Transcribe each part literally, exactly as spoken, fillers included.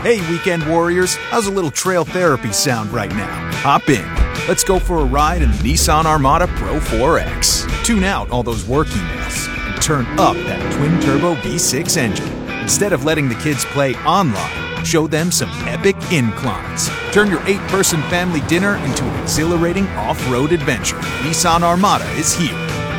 Hey, weekend warriors, how's a little trail therapy sound right now? Hop in. Let's go for a ride in the Nissan Armada Pro four X. Tune out all those work emails and turn up that twin-turbo V six engine. Instead of letting the kids play online, show them some epic inclines. Turn your eight-person family dinner into an exhilarating off-road adventure. Nissan Armada is here.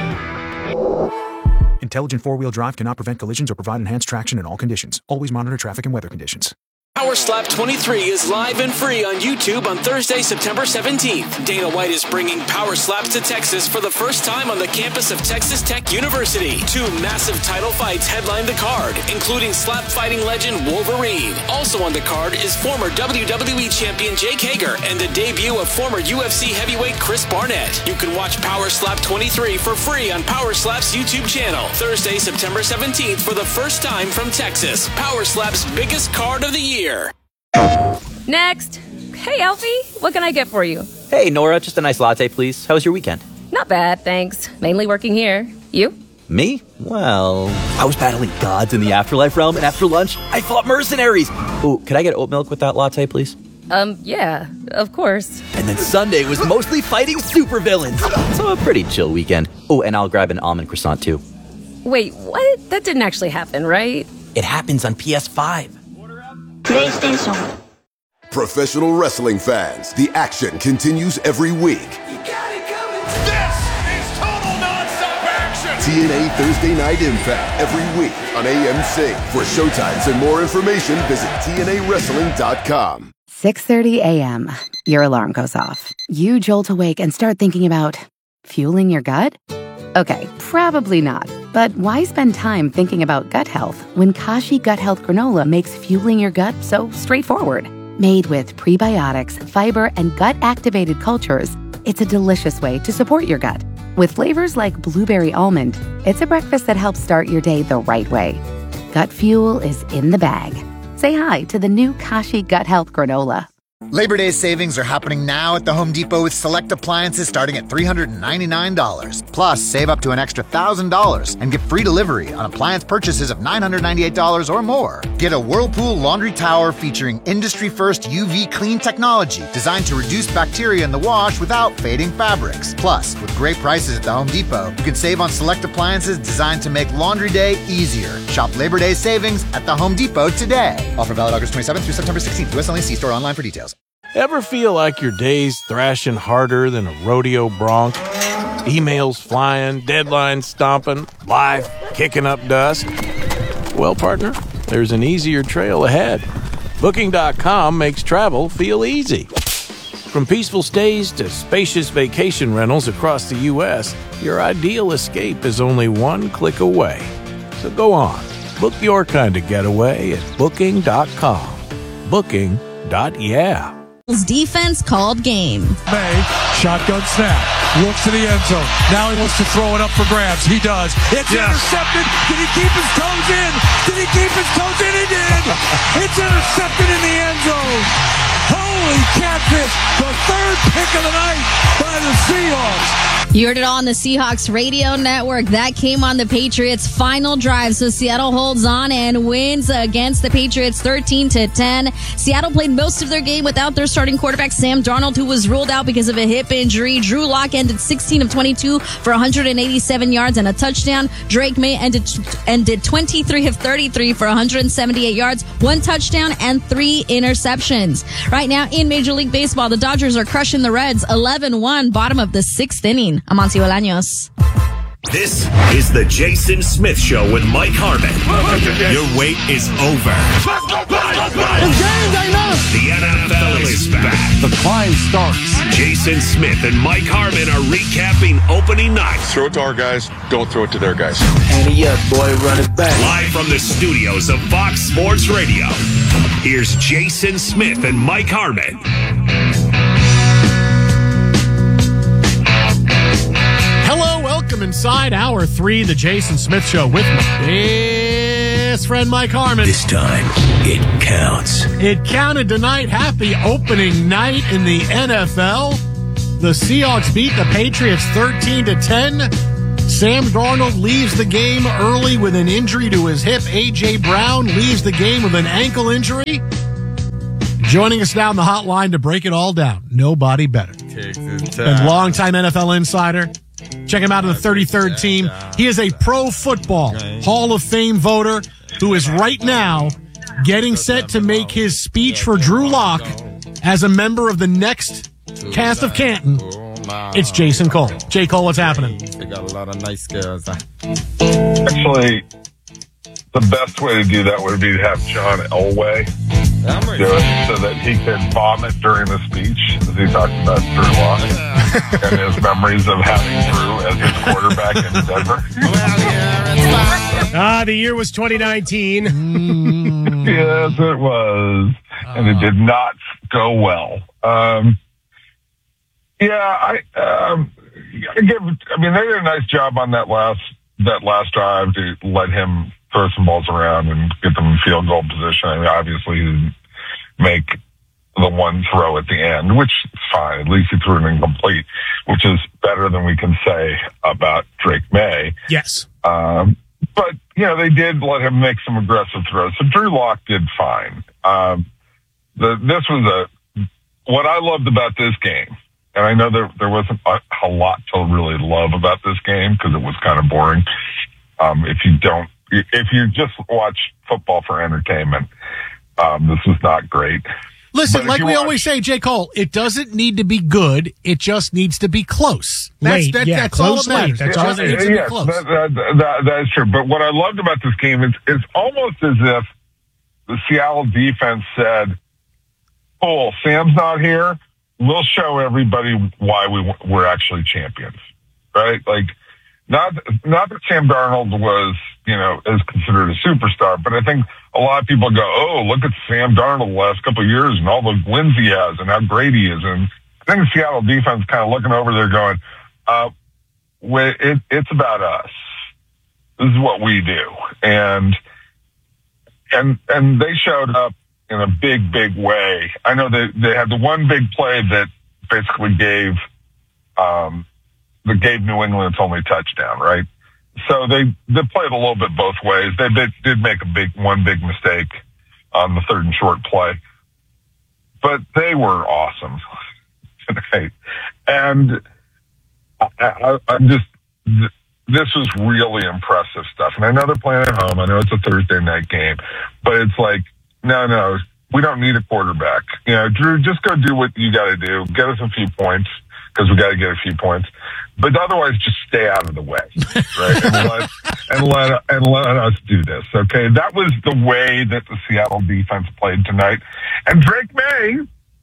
Intelligent four-wheel drive cannot prevent collisions or provide enhanced traction in all conditions. Always monitor traffic and weather conditions. Power Slap twenty-three is live and free on YouTube on Thursday, September seventeenth. Dana White is bringing Power Slaps to Texas for the first time on the campus of Texas Tech University. Two massive title fights headline the card, including slap fighting legend Wolverine. Also on the card is former W W E champion Jake Hager and the debut of former U F C heavyweight Chris Barnett. You can watch Power Slap twenty-three for free on Power Slap's YouTube channel. Thursday, September seventeenth for the first time from Texas. Power Slap's biggest card of the year. Next. Hey, Alfie, what can I get for you? Hey, Nora, just a nice latte, please. How was your weekend? Not bad, thanks. Mainly working here. You? Me? Well, I was battling gods in the afterlife realm, and after lunch, I fought mercenaries. Ooh, could I get oat milk with that latte, please? Um, yeah, of course. And then Sunday was mostly fighting supervillains. So a pretty chill weekend. Oh, and I'll grab an almond croissant, too. Wait, what? That didn't actually happen, right? It happens on P S five. PlayStation. Professional wrestling fans, the action continues every week. You got it coming. This is total nonstop action. T N A Thursday Night Impact every week on A M C. For showtimes and more information, visit T N A wrestling dot com. six thirty a.m. Your alarm goes off. You jolt awake and start thinking about fueling your gut? Okay, probably not. But why spend time thinking about gut health when Kashi Gut Health Granola makes fueling your gut so straightforward? Made with prebiotics, fiber, and gut-activated cultures, it's a delicious way to support your gut. With flavors like blueberry almond, it's a breakfast that helps start your day the right way. Gut fuel is in the bag. Say hi to the new Kashi Gut Health Granola. Labor Day savings are happening now at the Home Depot with select appliances starting at three hundred ninety-nine dollars. Plus, save up to an extra one thousand dollars and get free delivery on appliance purchases of nine hundred ninety-eight dollars or more. Get a Whirlpool laundry tower featuring industry-first U V clean technology designed to reduce bacteria in the wash without fading fabrics. Plus, with great prices at the Home Depot, you can save on select appliances designed to make laundry day easier. Shop Labor Day savings at the Home Depot today. Offer valid August twenty-seventh through September sixteenth. U S only. See store online for details. Ever feel like your day's thrashing harder than a rodeo bronc? Emails flying, deadlines stomping, life kicking up dust? Well, partner, there's an easier trail ahead. Booking dot com makes travel feel easy. From peaceful stays to spacious vacation rentals across the U S, your ideal escape is only one click away. So go on, book your kind of getaway at Booking dot com. Booking. Dot yeah. Defense called game. May, shotgun snap, looks to the end zone. Now he wants to throw it up for grabs. He does. It's yes. intercepted. Did he keep his toes in? Did he keep his toes in? He did. It's intercepted in the end zone. Holy catfish. The third pick of the night by the Seahawks. You heard it all on the Seahawks radio network. That came on the Patriots' final drive. So Seattle holds on and wins against the Patriots thirteen to ten. Seattle played most of their game without their starting quarterback, Sam Darnold, who was ruled out because of a hip injury. Drew Lock ended sixteen of twenty-two for one hundred eighty-seven yards and a touchdown. Drake May ended, ended twenty-three of thirty-three for one hundred seventy-eight yards, one touchdown, and three interceptions. Right now in Major League Baseball, the Dodgers are crushing the Reds eleven one, bottom of the sixth inning. Amancio Bolaños. This is the Jason Smith Show with Mike Harmon. Your wait is over. The N F L is back. The climb starts. Jason Smith and Mike Harmon are recapping opening night. Throw it to our guys, don't throw it to their guys. Annie up, boy, run it back. Live from the studios of Fox Sports Radio, here's Jason Smith and Mike Harmon. Hello, welcome inside hour three, the Jason Smith Show with my best friend Mike Harmon. This time, it counts. It counted tonight. Happy opening night in the N F L. The Seahawks beat the Patriots thirteen to ten. Sam Darnold leaves the game early with an injury to his hip. A J. Brown leaves the game with an ankle injury. Joining us now on the hotline to break it all down, nobody better. And longtime N F L insider. Check him out on the thirty-third team. He is a Pro Football Hall of Fame voter who is right now getting set to make his speech for Drew Lock as a member of the next cast of Canton. It's Jason Cole. J. Cole, what's happening? They got a lot of nice girls. Actually, the best way to do that would be to have John Elway do it so that he could vomit during the speech as he talks about Drew Lock and his memories of having Drew as his quarterback in Denver. Ah, the year was twenty nineteen. Yes, it was. And it did not go well. Um, yeah, I, um, I give, I mean, they did a nice job on that last, that last drive to let him throw some balls around and get them in field goal position. I mean, obviously he didn't make the one throw at the end, which is fine. At least he threw it incomplete, which is better than we can say about Drake May. Yes. Um, but, you know, they did let him make some aggressive throws. So Drew Lock did fine. Um, the, this was a, what I loved about this game, and I know there, there wasn't a, a lot to really love about this game because it was kind of boring. Um, if you don't, if you just watch football for entertainment, um, this was not great. Listen, like we watch, always say, J. Cole, it doesn't need to be good. It just needs to be close. That's, late, that, yeah, that's close all that matters. That's it all just that needs to yes, be close. That, that, that, that is true. But what I loved about this game is it's almost as if the Seattle defense said, cool, Sam's not here. We'll show everybody why we, we're actually champions, right? Like, not not that Sam Darnold was, you know, is considered a superstar, but I think a lot of people go, oh, look at Sam Darnold the last couple of years and all the wins he has and how great he is. And I think the Seattle defense kind of looking over there going, uh, it, it's about us. This is what we do. And, and, and they showed up in a big, big way. I know they, they had the one big play that basically gave, um, that gave New England its only touchdown, right? So they, they played a little bit both ways. They did, did make a big, one big mistake on the third and short play, but they were awesome tonight. And I, I, I'm just, this was really impressive stuff. And I know they're playing at home. I know it's a Thursday night game, but it's like, no, no, we don't need a quarterback. You know, Drew, just go do what you got to do. Get us a few points because we got to get a few points. But otherwise, just stay out of the way, right? and, let, and let and let us do this, okay? That was the way that the Seattle defense played tonight. And Drake May,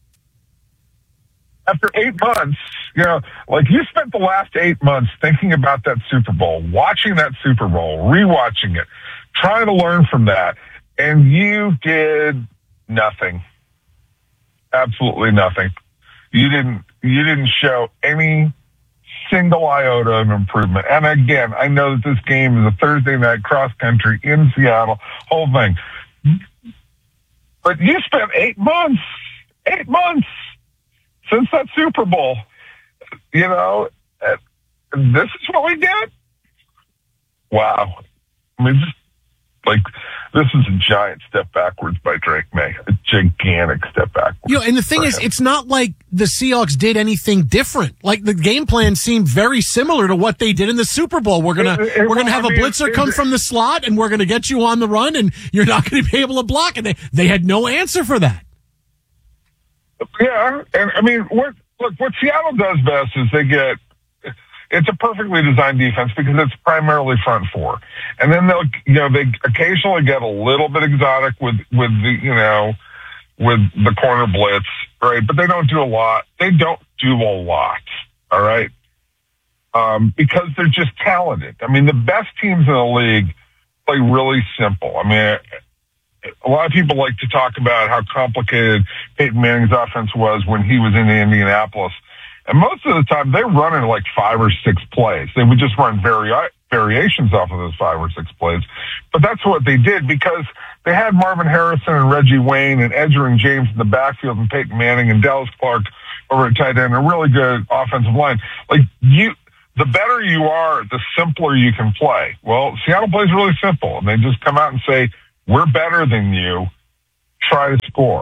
after eight months, you know, like you spent the last eight months thinking about that Super Bowl, watching that Super Bowl, rewatching it, trying to learn from that, and you did nothing. Absolutely nothing. You didn't. You didn't show any single iota of improvement. And again, I know that this game is a Thursday night cross country in Seattle, whole thing. But you spent eight months, eight months since that Super Bowl. You know, this is what we get. Wow. I mean, just like, this is a giant step backwards by Drake May. A gigantic step backwards. You know, and the thing is, him. It's not like the Seahawks did anything different. Like, the game plan seemed very similar to what they did in the Super Bowl. We're gonna it, it, we're gonna have I mean, a blitzer it, come it, from the slot, and we're gonna get you on the run, and you're not gonna be able to block. And they they had no answer for that. Yeah, and I mean, what look what Seattle does best is they get. It's a perfectly designed defense because it's primarily front four. And then they'll, you know, they occasionally get a little bit exotic with, with the, you know, with the corner blitz, right? But they don't do a lot. They don't do a lot, all right? Um, because they're just talented. I mean, the best teams in the league play really simple. I mean, a lot of people like to talk about how complicated Peyton Manning's offense was when he was in Indianapolis. And most of the time, they run in like five or six plays. They would just run vari- variations off of those five or six plays. But that's what they did because they had Marvin Harrison and Reggie Wayne and Edgerrin James in the backfield and Peyton Manning and Dallas Clark over at tight end, a really good offensive line. Like you, the better you are, the simpler you can play. Well, Seattle plays really simple, and they just come out and say, we're better than you. Try to score.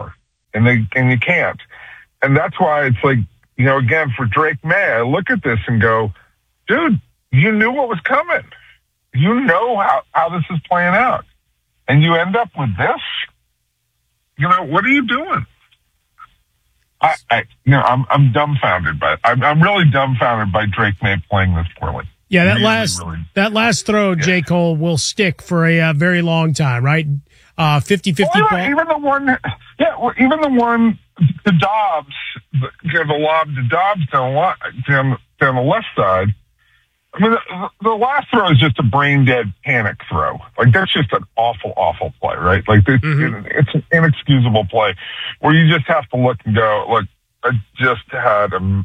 and they and you can't. And that's why it's like, you know, again, for Drake May, I look at this and go, dude, you knew what was coming. You know how, how this is playing out. And you end up with this? You know, what are you doing? I, I you know, I'm I'm dumbfounded by it. I'm, I'm really dumbfounded by Drake May playing this poorly. Yeah, that really, last really. that last throw, yeah. J. Cole, will stick for a uh, very long time, right? Uh, fifty-fifty well, ball. Even the one, yeah, well, even the one, the Dobbs, the, you know, the lob to Dobbs down, down, down the left side. I mean, the, the last throw is just a brain dead panic throw. Like, that's just an awful, awful play, right? Like, it's, mm-hmm. it, it's an inexcusable play where you just have to look and go, look, I just had a,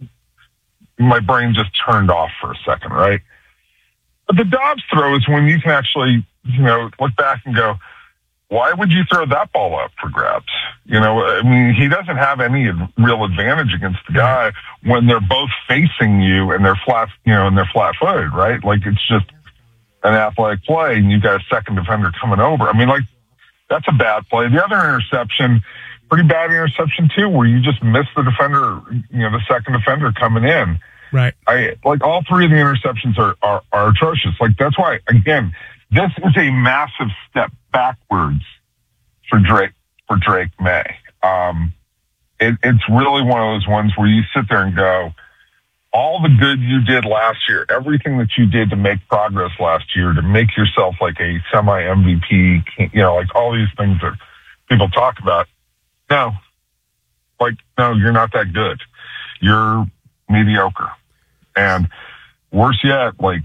my brain just turned off for a second, right? But the Dobbs throw is when you can actually, you know, look back and go, why would you throw that ball up for grabs? You know, I mean, he doesn't have any real advantage against the guy when they're both facing you and they're flat, you know, and they're flat-footed, right? Like, it's just an athletic play and you've got a second defender coming over. I mean, like, that's a bad play. The other interception, pretty bad interception too, where you just miss the defender, you know, the second defender coming in. Right. I like all three of the interceptions are, are, are atrocious. Like, that's why, again, this is a massive step backwards for Drake, for Drake May. Um, it, it's really one of those ones where you sit there and go, all the good you did last year, everything that you did to make progress last year, to make yourself like a semi-M V P, you know, like all these things that people talk about. No, like, no, you're not that good. You're mediocre. And worse yet, like,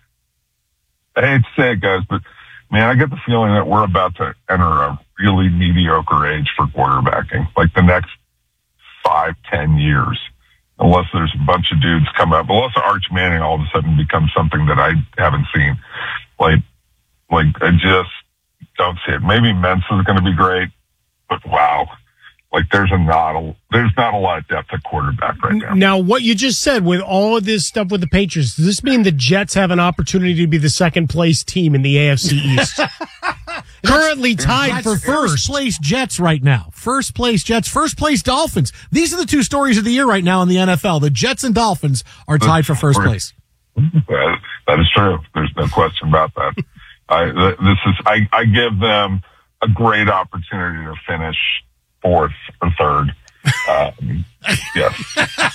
I hate to say it, guys, but man, I get the feeling that we're about to enter a really mediocre age for quarterbacking, like the next five, ten years, unless there's a bunch of dudes come up, unless Arch Manning all of a sudden becomes something that I haven't seen. Like, like I just don't see it. Maybe Mensa is going to be great, but wow. Like, there's a not a, there's not a lot of depth at quarterback right now. Now, what you just said with all of this stuff with the Patriots, does this mean the Jets have an opportunity to be the second place team in the A F C East? Currently tied for first. First place Jets right now. First place Jets, first place Dolphins. These are the two stories of the year right now in the N F L. The Jets and Dolphins are tied for first place. That, that is true. There's no question about that. I, this is, I, I give them a great opportunity to finish fourth or third. Um, yes.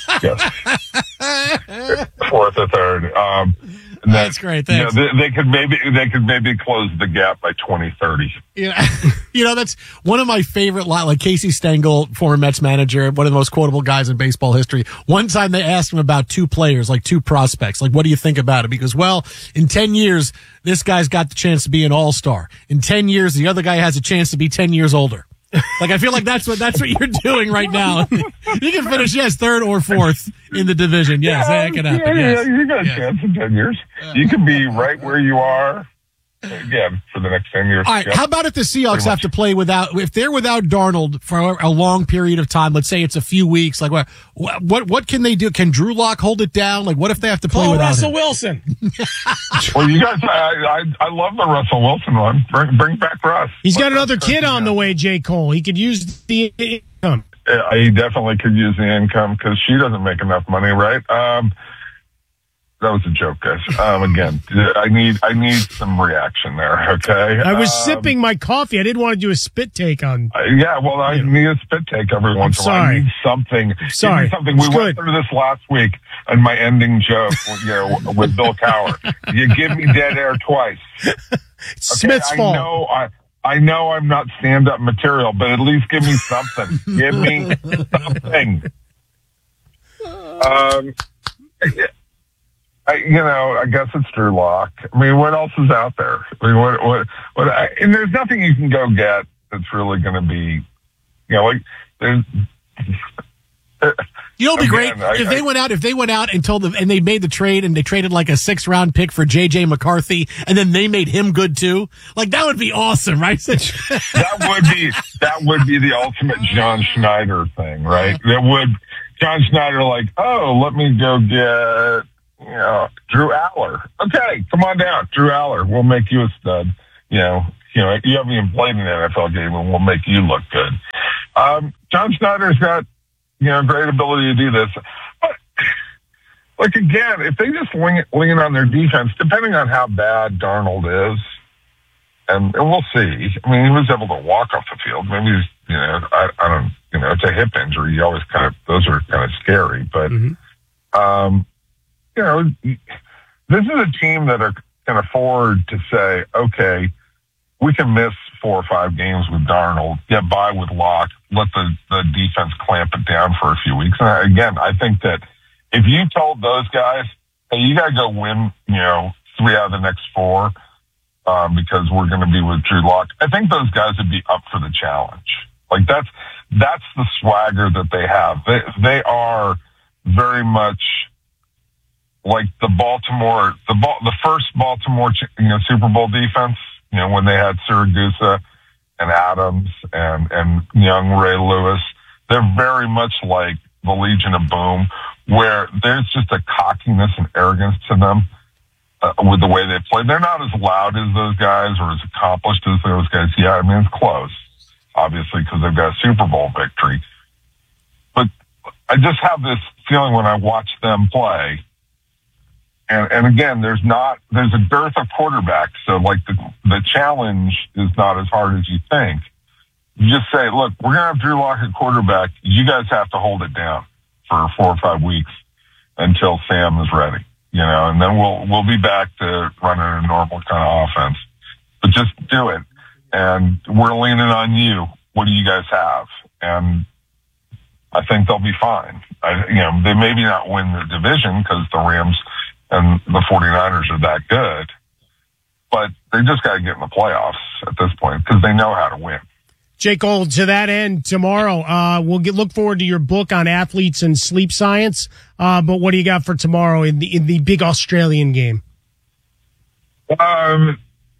Yes. Fourth or third. Um, and That's great. Thanks. You know, they, they could maybe, they could maybe close the gap by twenty thirty. Yeah. You know, that's one of my favorite, like Casey Stengel, former Mets manager, one of the most quotable guys in baseball history. One time they asked him about two players, like two prospects. Like, what do you think about it? Because, well, in ten years, this guy's got the chance to be an all-star. In ten years, the other guy has a chance to be ten years older. Like, I feel like that's what that's what you're doing right now. You can finish, yes, third or fourth in the division. Yes, yeah, that can happen. Yeah, yes. yeah, you got a yes. chance in ten years. You can be right where you are again for the next ten years. All right, yep. How about if the Seahawks have to play without, if they're without Darnold for a long period of time, let's say it's a few weeks, like what what what can they do? Can Drew Lock hold it down? Like, what if they have to play Call without Russell him? Wilson. Well, you guys, I, I I love the Russell Wilson one. Bring, bring back Russ. He's got another kid on the way, J. Cole. He could use the income. Yeah, he definitely could use the income because she doesn't make enough money, right? Um, that was a joke, guys. Um, again, I need I need some reaction there. Okay. I was um, sipping my coffee. I didn't want to do a spit take on. Uh, yeah, well, I need a spit take every once in a while. I need something. Sorry. Give me something. We It's went good. through this last week, and my ending joke, you know, with Bill Cower. You give me dead air twice. It's Smith's I fault. know I. I know I'm not stand-up material, but at least give me something. Give me something. Um, I, you know, I guess it's Drew Lock. I mean, what else is out there? I mean, what, what, what? I, and there's nothing you can go get that's really going to be, you know, like there's. You know, it'd be great Again, I- if they I- went out, if they went out and told them, and they made the trade and they traded like a six round pick for J J McCarthy, and then they made him good too. Like, that would be awesome, right? that would be that would be the ultimate John Schneider thing, right? That would John Schneider like, oh, let me go get, you know, Drew Aller. Okay, come on down, Drew Aller. We'll make you a stud. You know, you know, you haven't even played an N F L game, and we'll make you look good. Um, John Schneider's got, you know, great ability to do this. But, like, again, if they just lean, lean on their defense, depending on how bad Darnold is, and, and we'll see. I mean, he was able to walk off the field. Maybe he's, you know, I, I don't, you know, it's a hip injury. You always kind of, those are kind of scary. But, mm-hmm. um, you know, this is a team that are, can afford to say, okay, we can miss four or five games with Darnold, get by with Locke, let the, the defense clamp it down for a few weeks. And again, I think that if you told those guys, hey, you got to go win, you know, three out of the next four, Um, because we're going to be with Drew Lock, I think those guys would be up for the challenge. Like that's that's the swagger that they have. They they are very much like the Baltimore, the ball, the first Baltimore, you know, Super Bowl defense. You know, when they had Siragusa and Adams and and young Ray Lewis, they're very much like the Legion of Boom, where there's just a cockiness and arrogance to them. Uh, with the way they play. They're not as loud as those guys or as accomplished as those guys. Yeah, I mean, it's close, obviously, because they've got a Super Bowl victory. But I just have this feeling when I watch them play, and, and again, there's not, there's a dearth of quarterbacks, so like the, the challenge is not as hard as you think. You just say, look, we're going to have Drew Lock at quarterback. You guys have to hold it down for four or five weeks until Sam is ready. You know, and then we'll we'll be back to running a normal kind of offense. But just do it. And we're leaning on you. What do you guys have? And I think they'll be fine. I, you know, they maybe not win the division because the Rams and the 49ers are that good. But they just got to get in the playoffs at this point because they know how to win. Jake Gold, to that end, tomorrow, uh, we'll get, look forward to your book on athletes and sleep science. Uh, but what do you got for tomorrow in the, in the big Australian game? Um,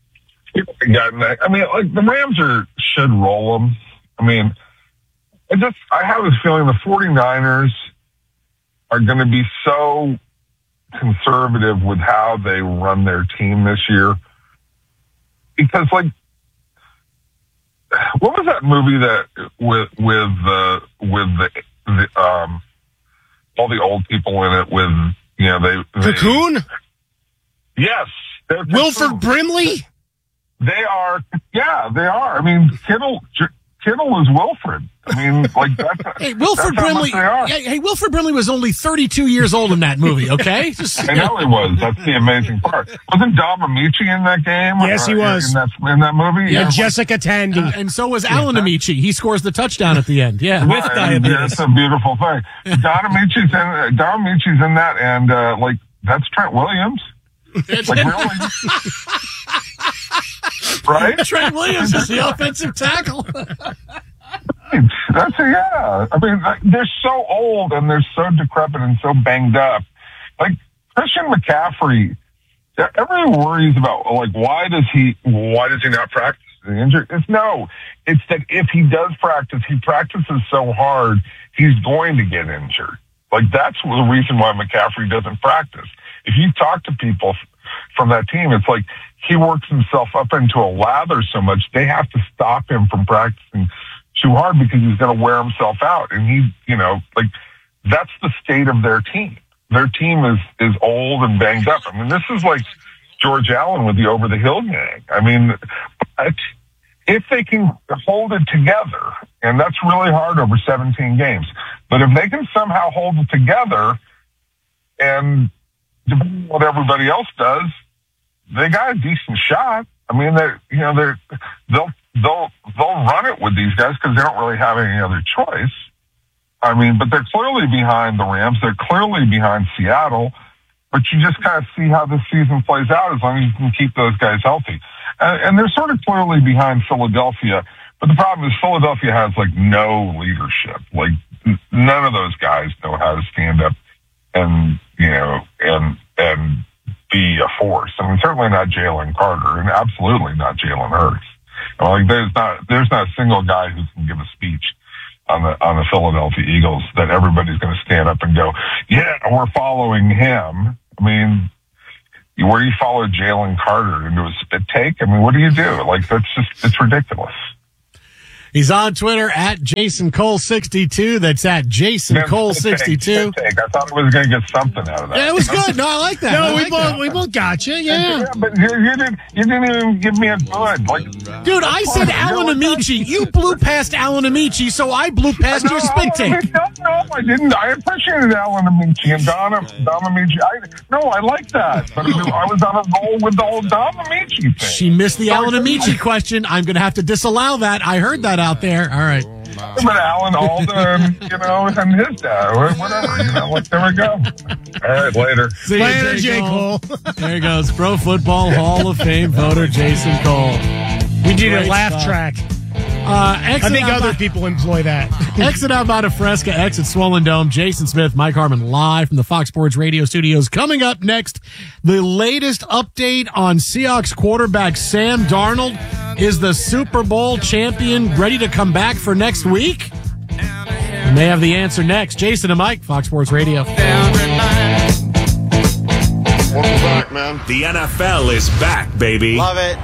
I mean, like the Rams are, should roll them. I mean, I just, I have this feeling the 49ers are going to be so conservative with how they run their team this year because like, what was that movie that with with the with the, the um all the old people in it with you know they, they Cocoon? Yes, Wilford Brimley. They are, yeah, they are. I mean, Kittle Kittle is Wilfred. I mean, like that's hey, Wilford that's Brimley. Hey, hey, Wilford Brimley was only thirty-two years old in that movie. Okay, Just, I know he was. That's the amazing part. Wasn't Dom Amici in that game? Yes, he was in that in that movie. Yeah, yeah Jessica Tandy, uh, and so was Alan Amici. He scores the touchdown at the end. Yeah, with right, diabetes. Yeah, that's a beautiful thing. Don Amici's in. Don Amici's in that, and uh, like that's Trent Williams. Like really. Right? Trent Williams is the offensive tackle. That's yeah. I mean, they're so old and they're so decrepit and so banged up. Like Christian McCaffrey, everyone worries about like why does he why does he not practice the injury? It's no. It's that if he does practice, he practices so hard he's going to get injured. Like that's the reason why McCaffrey doesn't practice. If you talk to people from that team, it's like he works himself up into a lather so much they have to stop him from practicing too hard because he's going to wear himself out. And he, you know, like that's the state of their team. Their team is, is old and banged up. I mean, this is like George Allen with the Over the Hill gang. I mean, but if they can hold it together, and that's really hard over seventeen games, but if they can somehow hold it together and depending on what everybody else does, they got a decent shot. I mean, they, you know, they're, they'll, they'll, they'll run it with these guys because they don't really have any other choice. I mean, but they're clearly behind the Rams. They're clearly behind Seattle, but you just kind of see how this season plays out as long as you can keep those guys healthy. And, and they're sort of clearly behind Philadelphia, but the problem is Philadelphia has like no leadership. Like none of those guys know how to stand up and, you know, and, and be a force. I mean, certainly not Jalen Carter and absolutely not Jalen Hurts. Like there's not, there's not a single guy who can give a speech on the, on the Philadelphia Eagles that everybody's going to stand up and go, yeah, we're following him. I mean, where you follow Jalen Carter into a spit take? I mean, what do you do? Like, that's just, it's ridiculous. He's on Twitter at Jason Cole sixty-two. That's at Jason Cole sixty-two. I thought I was going to get something out of that. Yeah, it was good. No, I like that. No, I we like both that. we both got you. Yeah, yeah but you, you didn't. You didn't even give me a good. Like, dude, I said Alan Amici. You blew past Alan Amici, so I blew past no, your spit take. No, no, I didn't. I appreciated Alan Amici and Donna, Donna Amici. I, no, I like that. But I was on a roll with the whole Donna Amici thing. She missed the Alan Amici question. I'm going to have to disallow that. I heard that out there. All right. But Alan Alda, you know, and his dad, or whatever, you know, like, there we go. All right, later. See later, you, J. Cole. There goes Pro Football Hall of Fame voter Jason Cole. We need Great a laugh stuff. track. Uh, I think other by, people employ that. Exit out by Fresca, exit Swollen Dome. Jason Smith, Mike Harmon live from the Fox Sports Radio studios. Coming up next, the latest update on Seahawks quarterback Sam Darnold. Is the Super Bowl champion ready to come back for next week? We may have the answer next. Jason and Mike, Fox Sports Radio. Welcome back, man. The N F L is back, baby. Love it.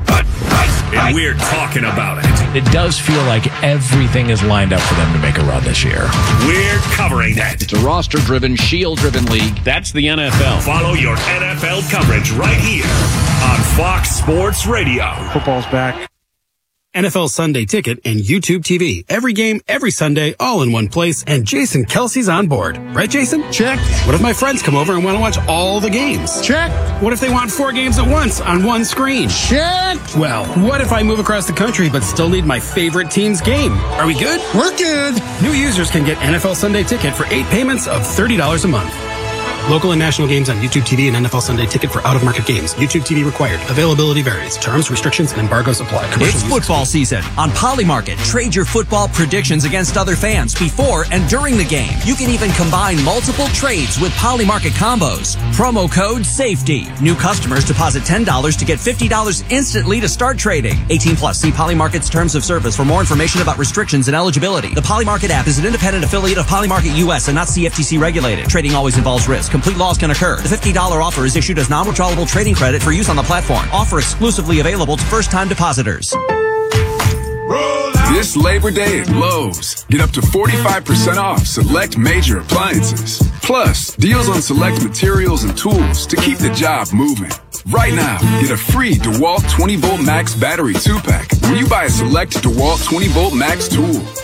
And we're talking about it. It does feel like everything is lined up for them to make a run this year. We're covering that. It's a roster-driven, shield-driven league. That's the N F L. Follow your N F L coverage right here on Fox Sports Radio. Football's back. N F L Sunday Ticket and YouTube T V. Every game, every Sunday, all in one place. And Jason Kelsey's on board. Right, Jason? Check. What if my friends come over and want to watch all the games? Check. What if they want four games at once on one screen? Check. Well, what if I move across the country but still need my favorite team's game? Are we good? We're good. New users can get N F L Sunday Ticket for eight payments of thirty dollars a month. Local and national games on YouTube T V and N F L Sunday Ticket for out-of-market games. YouTube T V required. Availability varies. Terms, restrictions, and embargoes apply. Commercial It's football season. On Polymarket, trade your football predictions against other fans before and during the game. You can even combine multiple trades with Polymarket combos. Promo code SAFETY. New customers deposit ten dollars to get fifty dollars instantly to start trading. eighteen plus. See Polymarket's terms of service for more information about restrictions and eligibility. The Polymarket app is an independent affiliate of Polymarket U S and not C F T C regulated. Trading always involves risk. Complete loss can occur. The fifty dollars offer is issued as non-withdrawable trading credit for use on the platform. Offer exclusively available to first-time depositors. This Labor Day at Lowe's, get up to forty-five percent off select major appliances. Plus, deals on select materials and tools to keep the job moving. Right now, get a free DeWalt twenty volt Max battery two pack when you buy a select DeWalt twenty volt Max tool.